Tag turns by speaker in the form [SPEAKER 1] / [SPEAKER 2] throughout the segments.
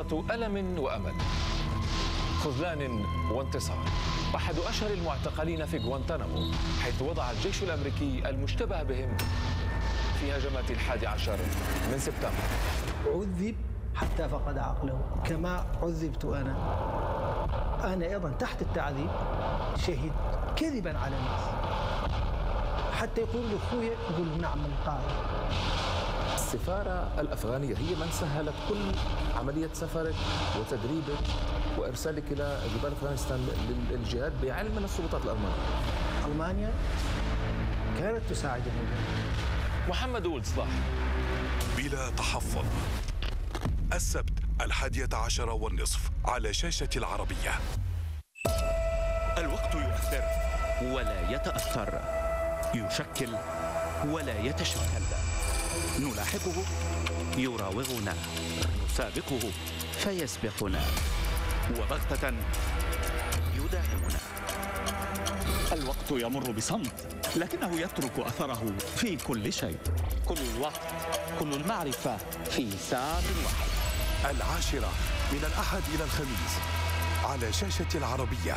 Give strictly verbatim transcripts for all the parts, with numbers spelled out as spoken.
[SPEAKER 1] قصة ألم وأمل، خذلان وانتصار. أحد أشهر المعتقلين في غوانتانامو، حيث وضع الجيش الأمريكي المشتبه بهم في هجمات الحادي عشر من سبتمبر.
[SPEAKER 2] عذب حتى فقد عقله كما عذبت أنا. أنا أيضا تحت التعذيب شهد كذبا على الناس، حتى يقول لي أخويا، يقول نعم القائد.
[SPEAKER 1] السفارة الأفغانية هي من سهلت كل عملية سفرك وتدريبك وإرسالك إلى جبال أفغانستان للجهاد بعلم من السلطات الألمانية.
[SPEAKER 2] ألمانيا كانت تساعد المجاهدين.
[SPEAKER 1] محمد ولد صلاح.
[SPEAKER 3] بلا تحفظ، السبت الحادية عشر والنصف على شاشة العربية.
[SPEAKER 4] الوقت يؤثر ولا يتأثر، يشكل ولا يتشكل، نلاحقه يراوغنا، نسابقه فيسبقنا، وبغتة يداهمنا. الوقت يمر بصمت، لكنه يترك أثره في كل شيء. كل الوقت، كل المعرفة في ساعة واحدة.
[SPEAKER 3] العاشرة من الأحد إلى الخميس على شاشة العربية.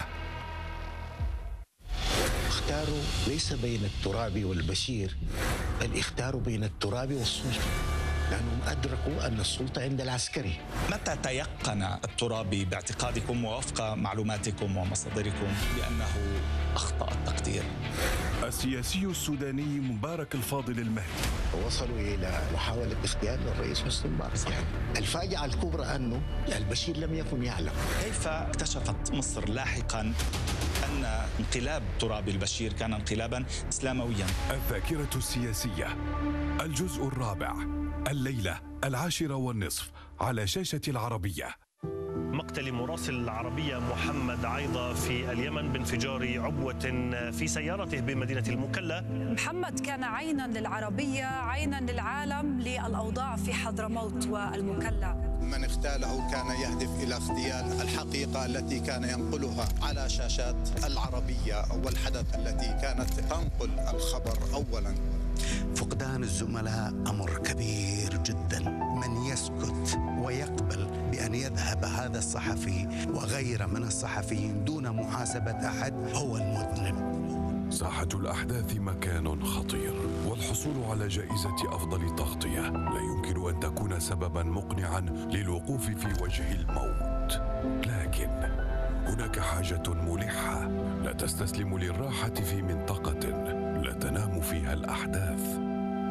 [SPEAKER 5] اختاروا ليس بين التراب والبشير، بل اختاروا بين التراب والسلطة، لأنهم أدركوا أن السلطة عند العسكري.
[SPEAKER 6] متى تيقن الترابي باعتقادكم ووفق معلوماتكم ومصادركم بأنه أخطأ التقدير؟
[SPEAKER 3] السياسي السوداني مبارك الفاضل المهدي.
[SPEAKER 5] وصلوا إلى محاولة اغتيال الرئيس حسني مبارك. يعني الفاجعة الكبرى أنه البشير لم يكن يعلم.
[SPEAKER 6] كيف اكتشفت مصر لاحقاً أن انقلاب ترابي البشير كان انقلاباً إسلاموياً؟
[SPEAKER 3] الذاكرة السياسية، الجزء الرابع، الليلة العاشرة والنصف على شاشة العربية.
[SPEAKER 7] مقتل مراسل العربية محمد عيضة في اليمن بانفجار عبوة في سيارته بمدينة المكلا.
[SPEAKER 8] محمد كان عينا للعربية، عينا للعالم للأوضاع في حضرموت والمكلا.
[SPEAKER 9] من اغتاله كان يهدف إلى اغتيال الحقيقة التي كان ينقلها على شاشات العربية، والحدث التي كانت تنقل الخبر أولا.
[SPEAKER 5] فقدان الزملاء أمر كبير جدا. من يسكت ويقبل بأن يذهب هذا الصحفي وغير من الصحفيين دون محاسبة أحد هو المذنب.
[SPEAKER 3] ساحة الأحداث مكان خطير، والحصول على جائزة أفضل تغطية لا يمكن أن تكون سببا مقنعا للوقوف في وجه الموت. لكن هناك حاجة ملحة، لا تستسلم للراحة في منطقة لا تنام فيها الأحداث.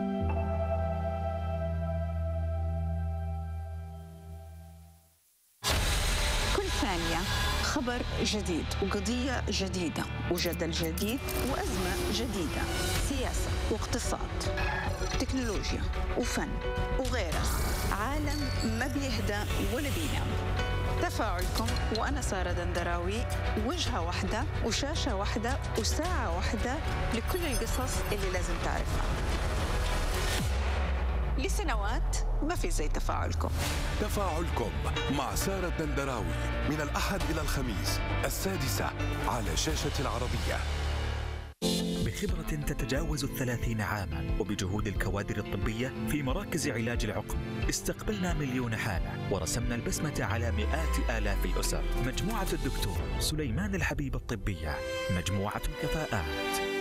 [SPEAKER 10] كل ثانية خبر جديد وقضية جديدة وجدل جديد وأزمة جديدة، سياسة واقتصاد، تكنولوجيا وفن وغيرها. عالم ما بيهدى ولا بينام. تفاعلكم وأنا سارة دندراوي، وجهة واحدة وشاشة واحدة وساعة واحدة لكل القصص اللي لازم تعرفها. لسنوات ما في زي تفاعلكم.
[SPEAKER 3] تفاعلكم مع سارة دندراوي من الأحد إلى الخميس السادسة على شاشة العربية.
[SPEAKER 11] بخبرة تتجاوز الثلاثين عاما وبجهود الكوادر الطبية في مراكز علاج العقم، استقبلنا مليون حالة ورسمنا البسمة على مئات آلاف الأسر. مجموعة الدكتور سليمان الحبيب الطبية، مجموعة الكفاءات.